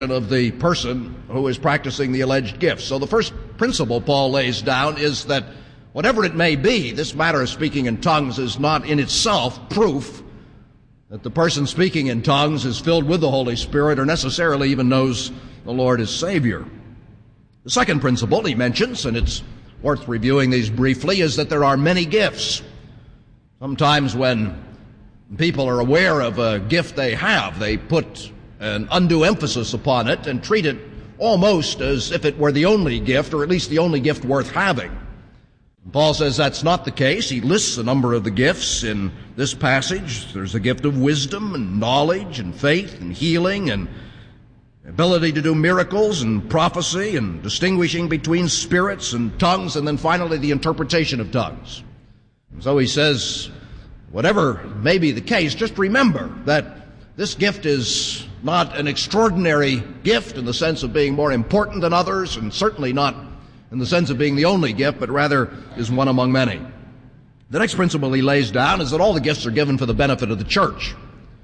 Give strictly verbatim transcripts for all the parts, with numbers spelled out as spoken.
of the person who is practicing the alleged gifts. So the first principle Paul lays down is that whatever it may be, this matter of speaking in tongues is not in itself proof that the person speaking in tongues is filled with the Holy Spirit or necessarily even knows the Lord as Savior. The second principle he mentions, and it's worth reviewing these briefly, is that there are many gifts. Sometimes when people are aware of a gift they have, they put an undue emphasis upon it and treat it almost as if it were the only gift, or at least the only gift worth having. Paul says that's not the case. He lists a number of the gifts in this passage. There's a gift of wisdom and knowledge and faith and healing and ability to do miracles and prophecy and distinguishing between spirits and tongues, and then finally the interpretation of tongues. And so he says, whatever may be the case, just remember that this gift is not an extraordinary gift in the sense of being more important than others, and certainly not in the sense of being the only gift, but rather is one among many. The next principle he lays down is that all the gifts are given for the benefit of the church.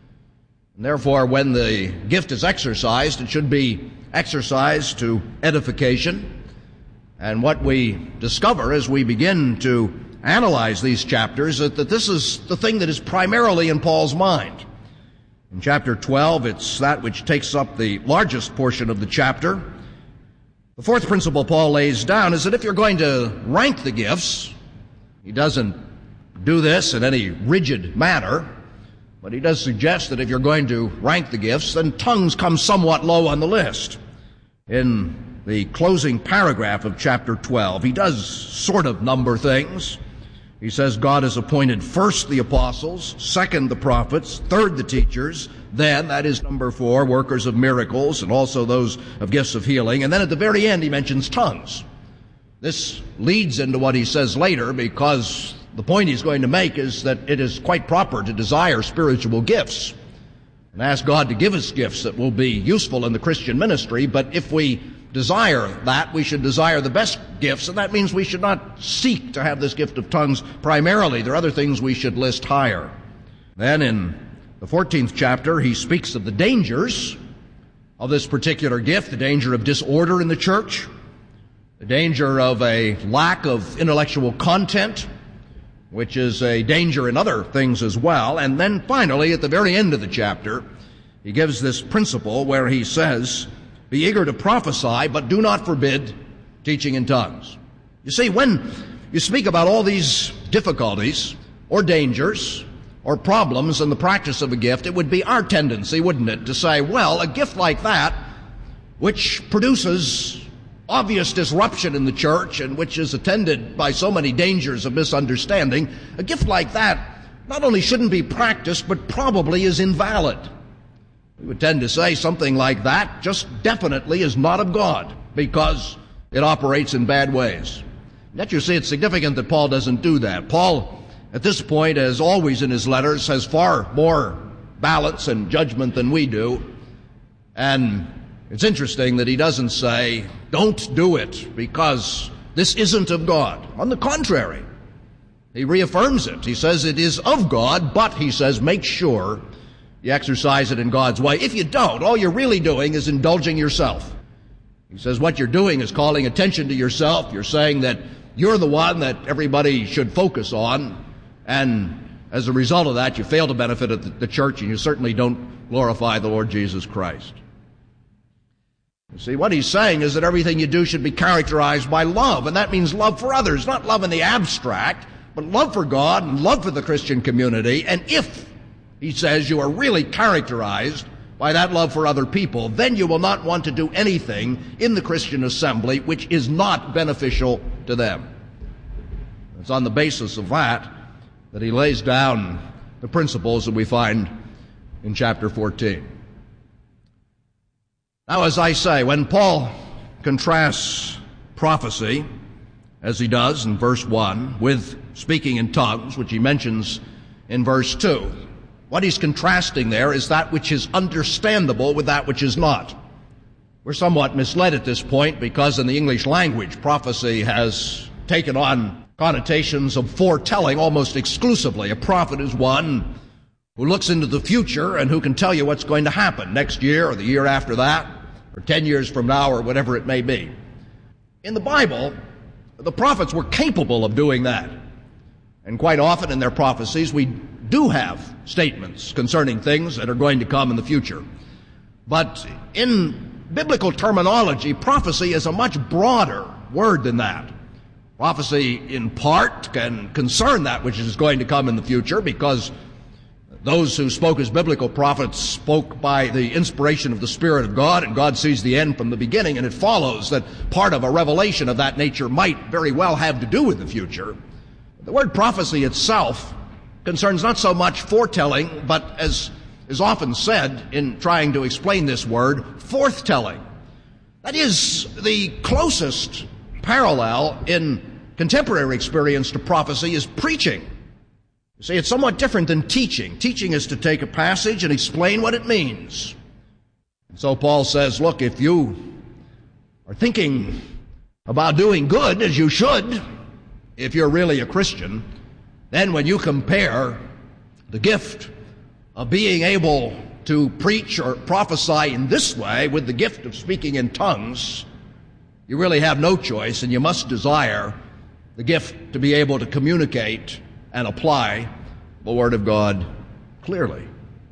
And therefore, when the gift is exercised, it should be exercised to edification. And what we discover as we begin to analyze these chapters is that this is the thing that is primarily in Paul's mind. In chapter twelve, it's that which takes up the largest portion of the chapter. The fourth principle Paul lays down is that if you're going to rank the gifts, he doesn't do this in any rigid manner, but he does suggest that if you're going to rank the gifts, then tongues come somewhat low on the list. In the closing paragraph of chapter twelve, he does sort of number things. He says God has appointed first the apostles, second the prophets, third the teachers, then, that is number four, workers of miracles, and also those of gifts of healing. And then at the very end he mentions tongues. This leads into what he says later, because the point he's going to make is that it is quite proper to desire spiritual gifts and ask God to give us gifts that will be useful in the Christian ministry. But if we desire that, we should desire the best gifts, and that means we should not seek to have this gift of tongues primarily. There are other things we should list higher. Then in the fourteenth chapter, he speaks of the dangers of this particular gift, the danger of disorder in the church, the danger of a lack of intellectual content, which is a danger in other things as well. And then finally, at the very end of the chapter, he gives this principle where he says, be eager to prophesy, but do not forbid teaching in tongues. You see, when you speak about all these difficulties or dangers or problems in the practice of a gift, it would be our tendency, wouldn't it, to say, well, a gift like that, which produces obvious disruption in the church and which is attended by so many dangers of misunderstanding, a gift like that not only shouldn't be practiced, but probably is invalid. We would tend to say something like that just definitely is not of God because it operates in bad ways. Yet you see, it's significant that Paul doesn't do that. Paul, at this point, as always in his letters, has far more balance and judgment than we do. And it's interesting that he doesn't say, don't do it because this isn't of God. On the contrary, he reaffirms it. He says it is of God, but he says make sure you exercise it in God's way. If you don't, all you're really doing is indulging yourself. He says what you're doing is calling attention to yourself. You're saying that you're the one that everybody should focus on, and as a result of that, you fail to benefit the church, and you certainly don't glorify the Lord Jesus Christ. You see, what he's saying is that everything you do should be characterized by love, and that means love for others, not love in the abstract, but love for God and love for the Christian community. And if, he says, you are really characterized by that love for other people, then you will not want to do anything in the Christian assembly which is not beneficial to them. It's on the basis of that that he lays down the principles that we find in chapter fourteen. Now, as I say, when Paul contrasts prophecy, as he does in verse one, with speaking in tongues, which he mentions in verse two, what he's contrasting there is that which is understandable with that which is not. We're somewhat misled at this point because in the English language, prophecy has taken on connotations of foretelling almost exclusively. A prophet is one who looks into the future and who can tell you what's going to happen next year or the year after that, or ten years from now, or whatever it may be. In the Bible, the prophets were capable of doing that. And quite often in their prophecies, we do have statements concerning things that are going to come in the future. But in biblical terminology, prophecy is a much broader word than that. Prophecy, in part, can concern that which is going to come in the future, because those who spoke as biblical prophets spoke by the inspiration of the Spirit of God, and God sees the end from the beginning, and it follows that part of a revelation of that nature might very well have to do with the future. The word prophecy itself concerns not so much foretelling, but as is often said in trying to explain this word, forthtelling. That is the closest parallel in contemporary experience to prophecy is preaching. You see, it's somewhat different than teaching. Teaching is to take a passage and explain what it means. So Paul says, look, if you are thinking about doing good, as you should, if you're really a Christian, then when you compare the gift of being able to preach or prophesy in this way with the gift of speaking in tongues, you really have no choice, and you must desire the gift to be able to communicate and apply the Word of God clearly.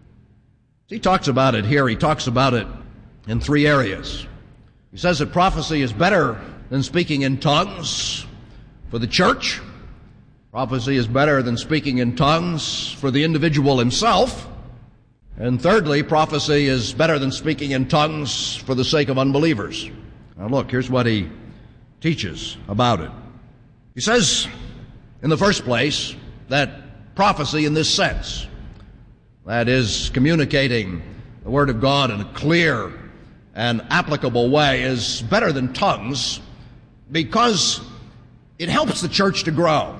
He talks about it here. He talks about it in three areas. He says that prophecy is better than speaking in tongues for the church. Prophecy is better than speaking in tongues for the individual himself. And thirdly, prophecy is better than speaking in tongues for the sake of unbelievers. Now look, here's what he teaches about it. He says, in the first place, that prophecy in this sense, that is, communicating the Word of God in a clear and applicable way, is better than tongues because it helps the church to grow.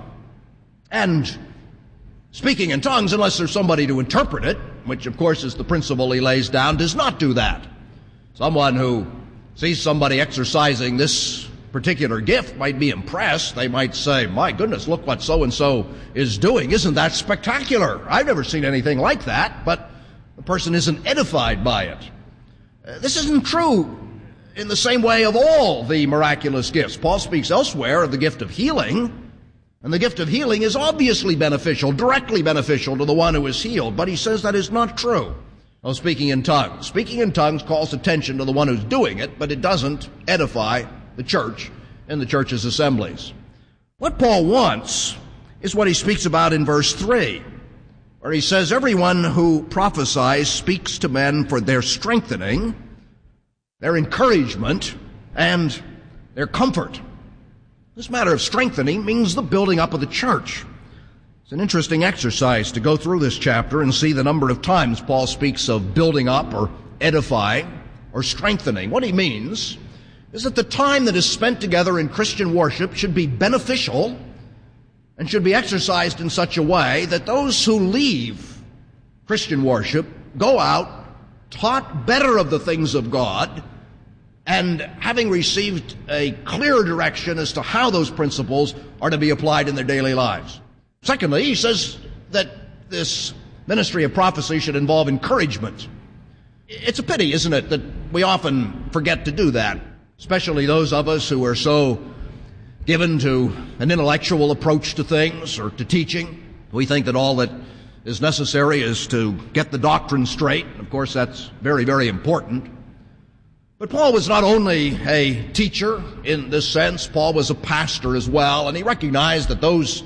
And speaking in tongues, unless there's somebody to interpret it, which of course is the principle he lays down, does not do that. Someone who sees somebody exercising this particular gift might be impressed. They might say, my goodness, look what so-and-so is doing. Isn't that spectacular? I've never seen anything like that. But the person isn't edified by it. Uh, this isn't true in the same way of all the miraculous gifts. Paul speaks elsewhere of the gift of healing. And the gift of healing is obviously beneficial, directly beneficial to the one who is healed. But he says that is not true of speaking in tongues. Speaking in tongues calls attention to the one who's doing it, but it doesn't edify the church in the church's assemblies. What Paul wants is what he speaks about in verse three, where he says, everyone who prophesies speaks to men for their strengthening, their encouragement, and their comfort. This matter of strengthening means the building up of the church. It's an interesting exercise to go through this chapter and see the number of times Paul speaks of building up or edifying or strengthening. What he means is that the time that is spent together in Christian worship should be beneficial and should be exercised in such a way that those who leave Christian worship go out taught better of the things of God and having received a clear direction as to how those principles are to be applied in their daily lives. Secondly, he says that this ministry of prophecy should involve encouragement. It's a pity, isn't it, that we often forget to do that, especially those of us who are so given to an intellectual approach to things or to teaching. We think that all that is necessary is to get the doctrine straight. Of course, that's very, very important. But Paul was not only a teacher in this sense, Paul was a pastor as well, and he recognized that those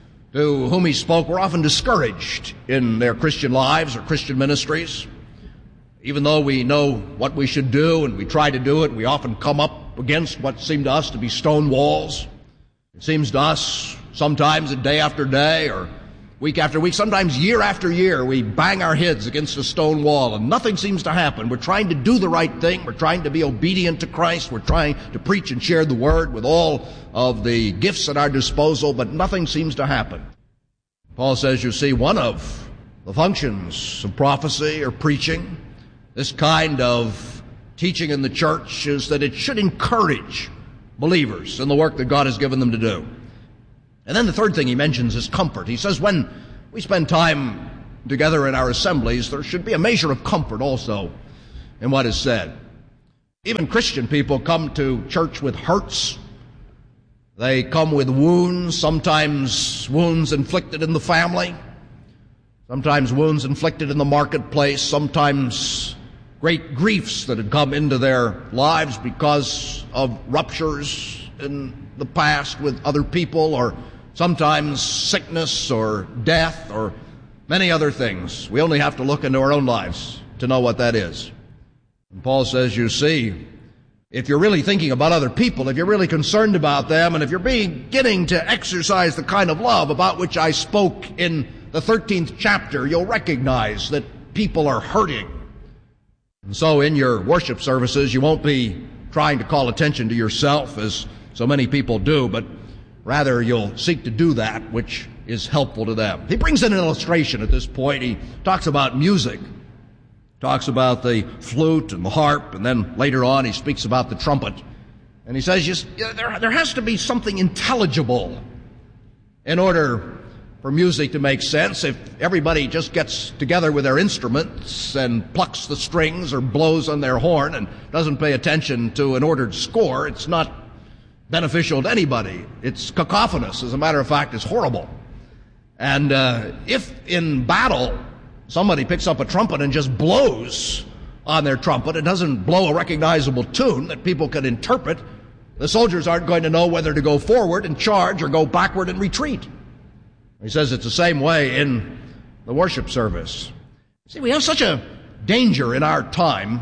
to whom he spoke were often discouraged in their Christian lives or Christian ministries. Even though we know what we should do and we try to do it, we often come up against what seem to us to be stone walls. It seems to us sometimes that day after day or week after week, sometimes year after year, we bang our heads against a stone wall and nothing seems to happen. We're trying to do the right thing. We're trying to be obedient to Christ. We're trying to preach and share the Word with all of the gifts at our disposal, but nothing seems to happen. Paul says, you see, one of the functions of prophecy or preaching, this kind of teaching in the church, is that it should encourage believers in the work that God has given them to do. And then the third thing he mentions is comfort. He says when we spend time together in our assemblies, there should be a measure of comfort also in what is said. Even Christian people come to church with hurts. They come with wounds, sometimes wounds inflicted in the family, sometimes wounds inflicted in the marketplace, sometimes great griefs that had come into their lives because of ruptures in the past with other people, or sometimes sickness or death or many other things. We only have to look into our own lives to know what that is. And Paul says, you see, if you're really thinking about other people, if you're really concerned about them, and if you're beginning to exercise the kind of love about which I spoke in the thirteenth chapter, you'll recognize that people are hurting. And so in your worship services, you won't be trying to call attention to yourself, as so many people do, but rather you'll seek to do that which is helpful to them. He brings in an illustration at this point. He talks about music, talks about the flute and the harp, and then later on he speaks about the trumpet. And he says, just, you know, there, there has to be something intelligible in order for music to make sense. If everybody just gets together with their instruments and plucks the strings or blows on their horn and doesn't pay attention to an ordered score, it's not beneficial to anybody. It's cacophonous. As a matter of fact, it's horrible. And uh, if in battle somebody picks up a trumpet and just blows on their trumpet, it doesn't blow a recognizable tune that people can interpret, the soldiers aren't going to know whether to go forward and charge or go backward and retreat. He says it's the same way in the worship service. See, we have such a danger in our time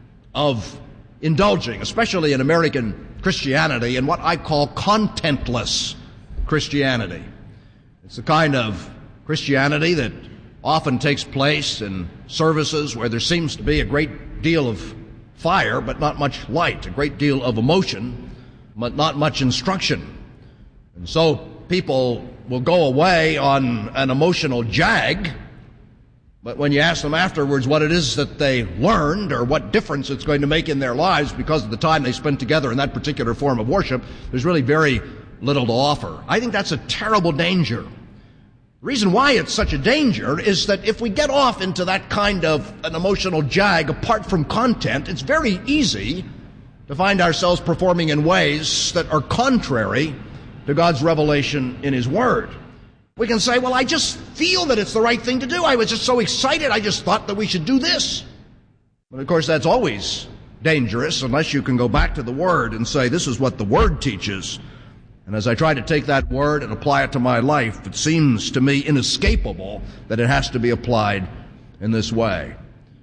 of indulging, especially in American Christianity, in what I call contentless Christianity. It's the kind of Christianity that often takes place in services where there seems to be a great deal of fire, but not much light, a great deal of emotion, but not much instruction. And so people will go away on an emotional jag, but when you ask them afterwards what it is that they learned or what difference it's going to make in their lives because of the time they spent together in that particular form of worship, there's really very little to offer. I think that's a terrible danger. The reason why it's such a danger is that if we get off into that kind of an emotional jag apart from content, it's very easy to find ourselves performing in ways that are contrary to God's revelation in His Word. We can say, well, I just feel that it's the right thing to do. I was just so excited, I just thought that we should do this. But of course, that's always dangerous unless you can go back to the Word and say, this is what the Word teaches. And as I try to take that Word and apply it to my life, it seems to me inescapable that it has to be applied in this way.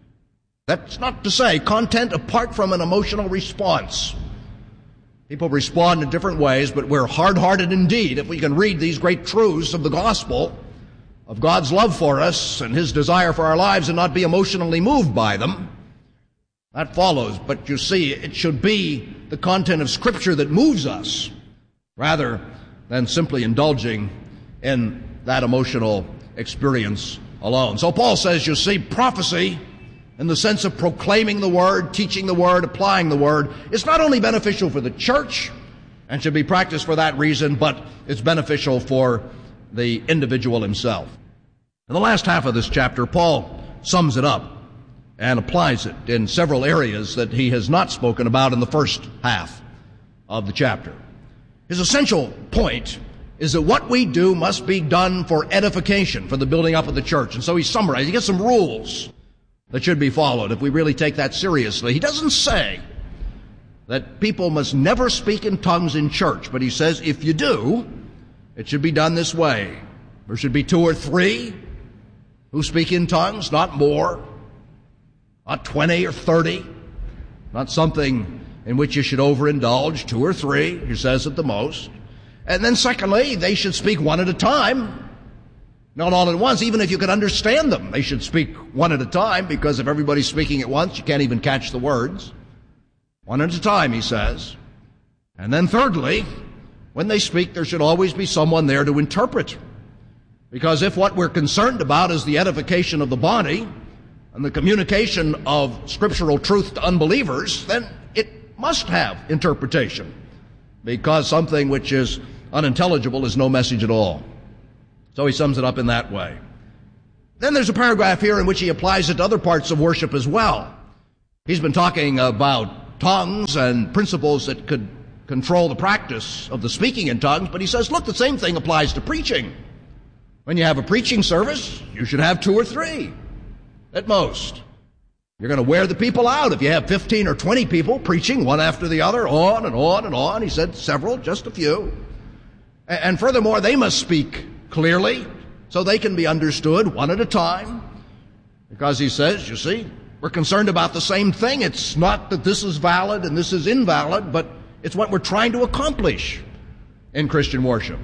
That's not to say content apart from an emotional response. People respond in different ways, but we're hard-hearted indeed if we can read these great truths of the gospel, of God's love for us and His desire for our lives, and not be emotionally moved by them. That follows, but you see, it should be the content of Scripture that moves us, rather than simply indulging in that emotional experience alone. So Paul says, you see, prophecy, in the sense of proclaiming the Word, teaching the Word, applying the Word, is not only beneficial for the church and should be practiced for that reason, but it's beneficial for the individual himself. In the last half of this chapter, Paul sums it up and applies it in several areas that he has not spoken about in the first half of the chapter. His essential point is that what we do must be done for edification, for the building up of the church. And so he summarizes, he gets some rules that should be followed if we really take that seriously. He doesn't say that people must never speak in tongues in church, but he says if you do, it should be done this way. There should be two or three who speak in tongues, not more, not twenty or thirty, not something in which you should overindulge, two or three, he says at the most. And then secondly, they should speak one at a time, not all at once, even if you could understand them. They should speak one at a time, because if everybody's speaking at once, you can't even catch the words. One at a time, he says. And then thirdly, when they speak, there should always be someone there to interpret. Because if what we're concerned about is the edification of the body and the communication of scriptural truth to unbelievers, then it must have interpretation, because something which is unintelligible is no message at all. So he sums it up in that way. Then there's a paragraph here in which he applies it to other parts of worship as well. He's been talking about tongues and principles that could control the practice of the speaking in tongues, but he says, look, the same thing applies to preaching. When you have a preaching service, you should have two or three at most. You're going to wear the people out if you have fifteen or twenty people preaching one after the other, on and on and on. He said several, just a few. And furthermore, they must speak clearly so they can be understood one at a time. Because he says, you see, we're concerned about the same thing. It's not that this is valid and this is invalid, but it's what we're trying to accomplish in Christian worship.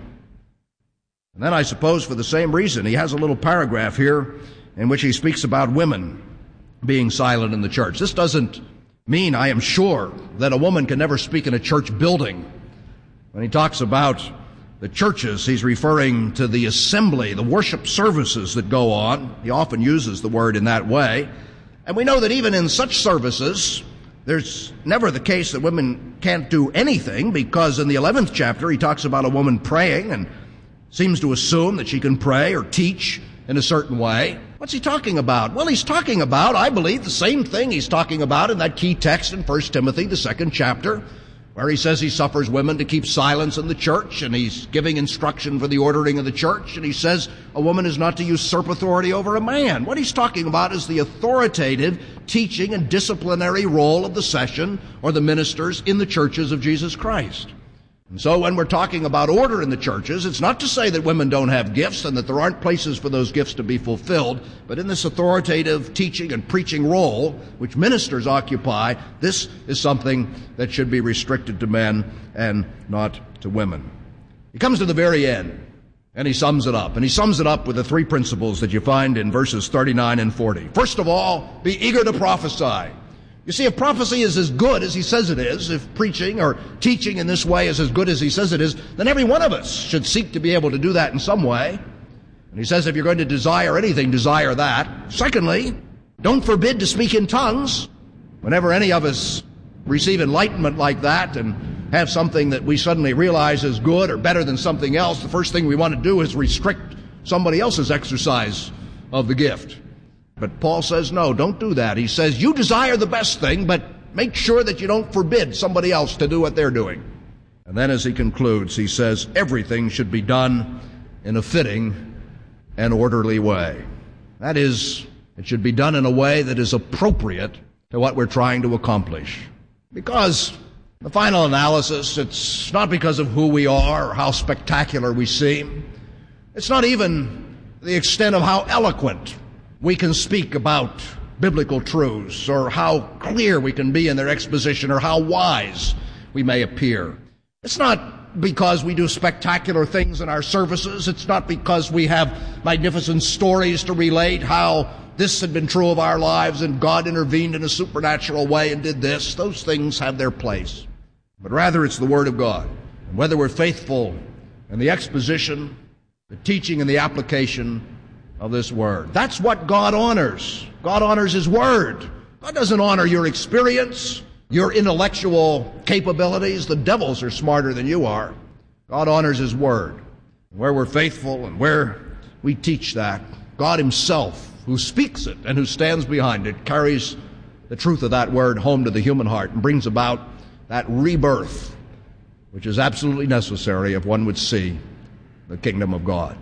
And then I suppose for the same reason, he has a little paragraph here in which he speaks about women being silent in the church. This doesn't mean, I am sure, that a woman can never speak in a church building. When he talks about the churches, he's referring to the assembly, the worship services that go on. He often uses the word in that way. And we know that even in such services, there's never the case that women can't do anything, because in the eleventh chapter he talks about a woman praying and seems to assume that she can pray or teach in a certain way. What's he talking about? Well, he's talking about, I believe, the same thing he's talking about in that key text in First Timothy, the second chapter, where he says he suffers women to keep silence in the church, and he's giving instruction for the ordering of the church, and he says a woman is not to usurp authority over a man. What he's talking about is the authoritative teaching and disciplinary role of the session or the ministers in the churches of Jesus Christ. And so when we're talking about order in the churches, it's not to say that women don't have gifts and that there aren't places for those gifts to be fulfilled, but in this authoritative teaching and preaching role, which ministers occupy, this is something that should be restricted to men and not to women. He comes to the very end, and he sums it up. And he sums it up with the three principles that you find in verses thirty-nine and forty. First of all, be eager to prophesy. You see, if prophecy is as good as he says it is, if preaching or teaching in this way is as good as he says it is, then every one of us should seek to be able to do that in some way. And he says if you're going to desire anything, desire that. Secondly, don't forbid to speak in tongues. Whenever any of us receive enlightenment like that and have something that we suddenly realize is good or better than something else, the first thing we want to do is restrict somebody else's exercise of the gift. But Paul says, no, don't do that. He says, you desire the best thing, but make sure that you don't forbid somebody else to do what they're doing. And then as he concludes, he says, everything should be done in a fitting and orderly way. That is, it should be done in a way that is appropriate to what we're trying to accomplish. Because the final analysis, it's not because of who we are or how spectacular we seem. It's not even the extent of how eloquent we can speak about biblical truths, or how clear we can be in their exposition, or how wise we may appear. It's not because we do spectacular things in our services. It's not because we have magnificent stories to relate how this had been true of our lives and God intervened in a supernatural way and did this. Those things have their place. But rather it's the Word of God. And whether we're faithful in the exposition, the teaching, and the application of this Word. That's what God honors. God honors His Word. God doesn't honor your experience, your intellectual capabilities. The devils are smarter than you are. God honors His Word. Where we're faithful and where we teach that, God Himself, who speaks it and who stands behind it, carries the truth of that Word home to the human heart and brings about that rebirth, which is absolutely necessary if one would see the kingdom of God.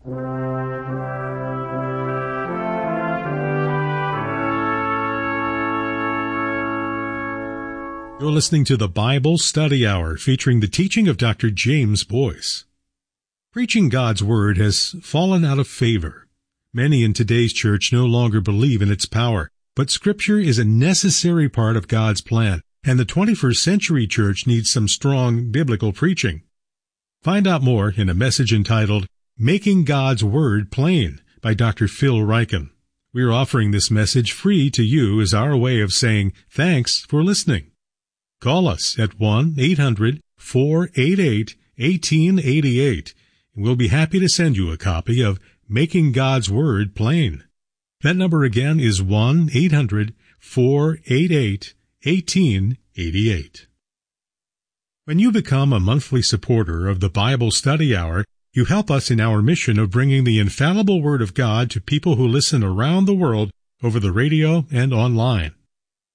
You're listening to the Bible Study Hour, featuring the teaching of Doctor James Boyce. Preaching God's Word has fallen out of favor. Many in today's church no longer believe in its power, but Scripture is a necessary part of God's plan, and the twenty-first century church needs some strong biblical preaching. Find out more in a message entitled, Making God's Word Plain, by Doctor Phil Ryken. We are offering this message free to you as our way of saying thanks for listening. Call us at one eight hundred four eight eight one eight eight eight, and we'll be happy to send you a copy of Making God's Word Plain. That number again is one eight hundred four eight eight one eight eight eight. When you become a monthly supporter of the Bible Study Hour, you help us in our mission of bringing the infallible Word of God to people who listen around the world over the radio and online.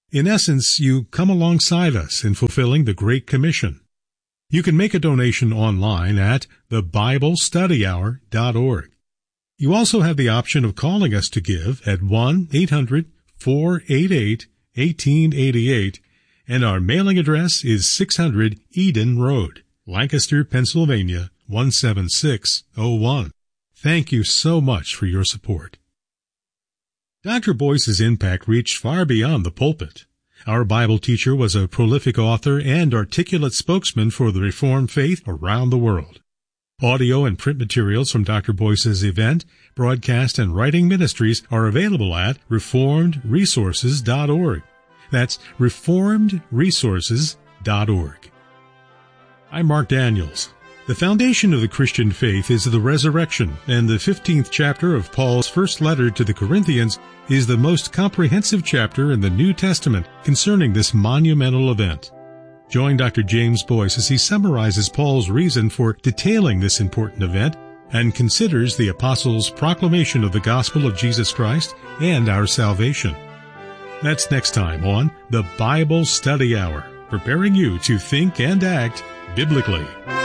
In essence, you come alongside us in fulfilling the Great Commission. You can make a donation online at the bible study hour dot org. You also have the option of calling us to give at one eight hundred four eight eight one eight eight eight, and our mailing address is six hundred Eden Road, Lancaster, Pennsylvania, one seven six oh one. Thank you so much for your support. Doctor Boyce's impact reached far beyond the pulpit. Our Bible teacher was a prolific author and articulate spokesman for the Reformed faith around the world. Audio and print materials from Doctor Boyce's event, broadcast, and writing ministries are available at reformed resources dot org. That's reformed resources dot org. I'm Mark Daniels. The foundation of the Christian faith is the resurrection, and the fifteenth chapter of Paul's first letter to the Corinthians is the most comprehensive chapter in the New Testament concerning this monumental event. Join Doctor James Boyce as he summarizes Paul's reason for detailing this important event and considers the apostles' proclamation of the gospel of Jesus Christ and our salvation. That's next time on the Bible Study Hour, preparing you to think and act biblically.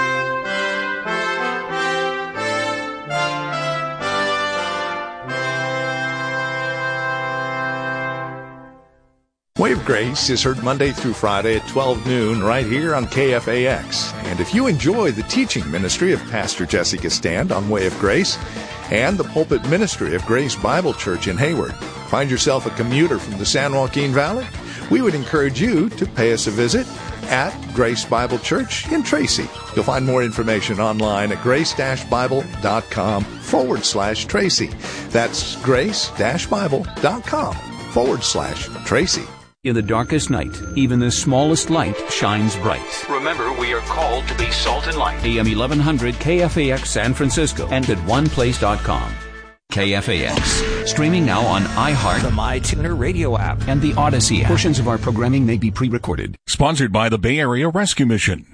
Way of Grace is heard Monday through Friday at twelve noon right here on K F A X. And if you enjoy the teaching ministry of Pastor Jessica Stand on Way of Grace and the pulpit ministry of Grace Bible Church in Hayward, find yourself a commuter from the San Joaquin Valley, we would encourage you to pay us a visit at Grace Bible Church in Tracy. You'll find more information online at grace-bible.com forward slash Tracy. That's grace-bible.com forward slash Tracy. In the darkest night, even the smallest light shines bright. Remember, we are called to be salt and light. A M eleven hundred K F A X San Francisco and at one place dot com. K F A X. Streaming now on iHeart, The MyTuner radio app, and the Odyssey app. Portions of our programming may be pre-recorded. Sponsored by the Bay Area Rescue Mission.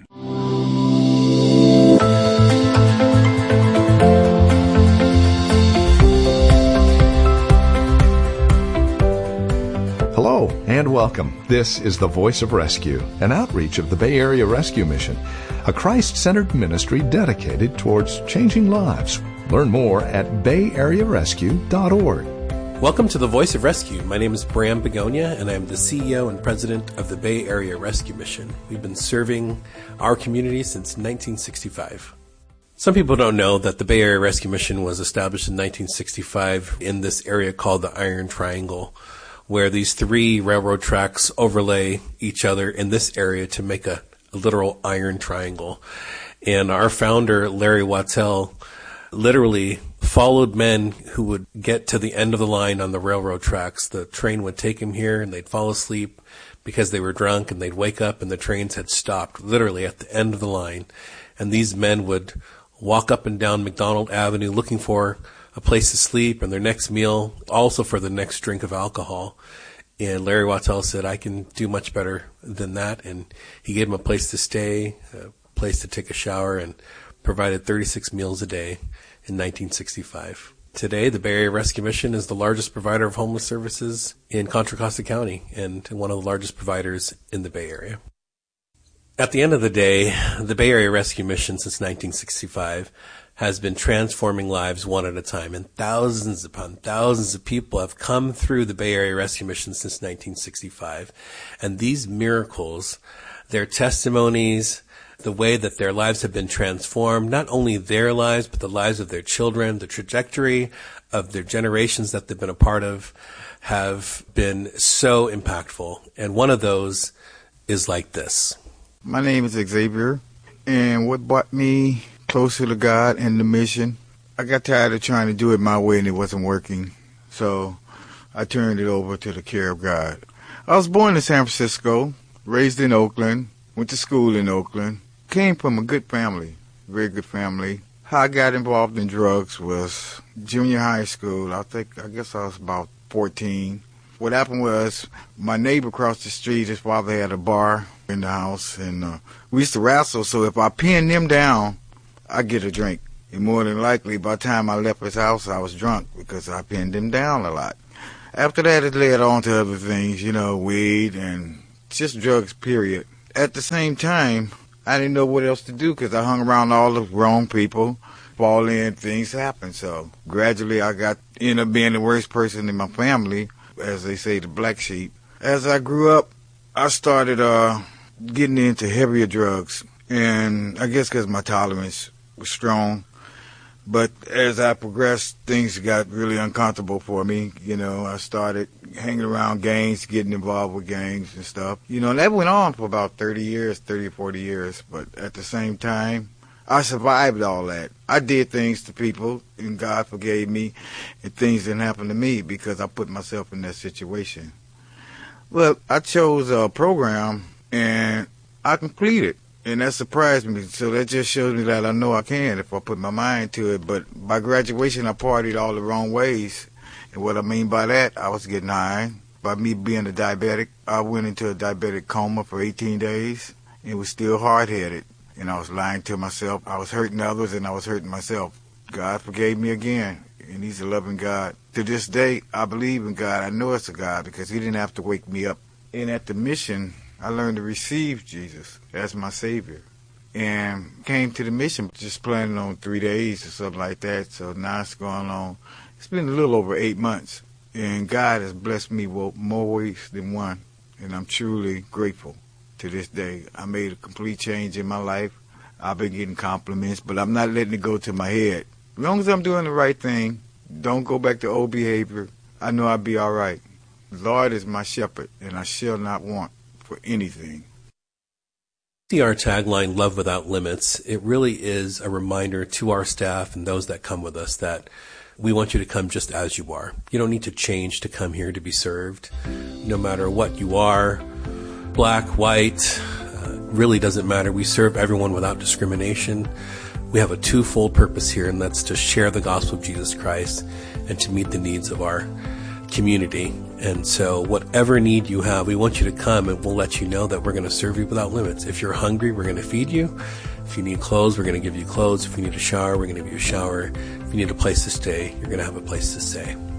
Hello and welcome. This is the Voice of Rescue, an outreach of the Bay Area Rescue Mission, a Christ-centered ministry dedicated towards changing lives. Learn more at bay area rescue dot org. Welcome to the Voice of Rescue. My name is Bram Begonia, and I'm the C E O and President of the Bay Area Rescue Mission. We've been serving our community since nineteen sixty-five. Some people don't know that the Bay Area Rescue Mission was established in nineteen sixty-five in this area called the Iron Triangle, where these three railroad tracks overlay each other in this area to make a, a literal iron triangle. And our founder, Larry Wattell, literally followed men who would get to the end of the line on the railroad tracks. The train would take them here and they'd fall asleep because they were drunk, and they'd wake up and the trains had stopped literally at the end of the line. And these men would walk up and down McDonald Avenue looking for a place to sleep and their next meal, also for the next drink of alcohol. And Larry Wattell said, I can do much better than that. And he gave them a place to stay, a place to take a shower, and provided thirty-six meals a day in nineteen sixty-five. Today, the Bay Area Rescue Mission is the largest provider of homeless services in Contra Costa County and one of the largest providers in the Bay Area. At the end of the day, the Bay Area Rescue Mission since nineteen sixty-five has been transforming lives one at a time, and thousands upon thousands of people have come through the Bay Area Rescue Mission since nineteen sixty-five. And these miracles, their testimonies, the way that their lives have been transformed, not only their lives, but the lives of their children, the trajectory of their generations that they've been a part of, have been so impactful. And one of those is like this. My name is Xavier, and what brought me closer to God and the mission, I got tired of trying to do it my way and it wasn't working. So I turned it over to the care of God. I was born in San Francisco, raised in Oakland, went to school in Oakland, came from a good family, very good family. How I got involved in drugs was junior high school. I think, I guess I was about fourteen. What happened was my neighbor across the street, his father had a bar in the house, and uh, we used to wrestle. So if I pinned them down, I get a drink. And more than likely, by the time I left his house, I was drunk because I pinned him down a lot. After that, it led on to other things, you know, weed and just drugs, period. At the same time, I didn't know what else to do because I hung around all the wrong people. Fall in, things happen. So gradually I got, ended up being the worst person in my family, as they say, the black sheep. As I grew up, I started uh, getting into heavier drugs. And I guess because my tolerance was strong. But as I progressed, things got really uncomfortable for me. You know, I started hanging around gangs, getting involved with gangs and stuff. You know, that went on for about thirty years, thirty or forty years. But at the same time, I survived all that. I did things to people, and God forgave me, and things didn't happen to me because I put myself in that situation. Well, I chose a program, and I completed. And that surprised me, so that just shows me that I know I can if I put my mind to it. But by graduation, I partied all the wrong ways. And what I mean by that, I was getting high. By me being a diabetic, I went into a diabetic coma for eighteen days and was still hard-headed. And I was lying to myself. I was hurting others and I was hurting myself. God forgave me again, and He's a loving God. To this day, I believe in God. I know it's a God because He didn't have to wake me up. And at the mission, I learned to receive Jesus as my Savior and came to the mission just planning on three days or something like that. So now it's going on. It's been a little over eight months, and God has blessed me more ways than one, and I'm truly grateful to this day. I made a complete change in my life. I've been getting compliments, but I'm not letting it go to my head. As long as I'm doing the right thing, don't go back to old behavior, I know I'll be all right. The Lord is my shepherd, and I shall not want for anything. See our tagline, Love Without Limits. It really is a reminder to our staff and those that come with us that we want you to come just as you are. You don't need to change to come here to be served. No matter what you are, black, white, uh, really doesn't matter. We serve everyone without discrimination. We have a twofold purpose here, and that's to share the gospel of Jesus Christ and to meet the needs of our community. And so whatever need you have, we want you to come, and we'll let you know that we're going to serve you without limits. If you're hungry, we're going to feed you. If you need clothes, we're going to give you clothes. If you need a shower, we're going to give you a shower. If you need a place to stay, you're going to have a place to stay.